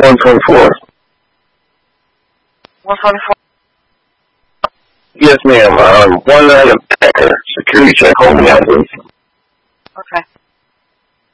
124. 124? Yes, ma'am. One item packer. Security check home ambulance.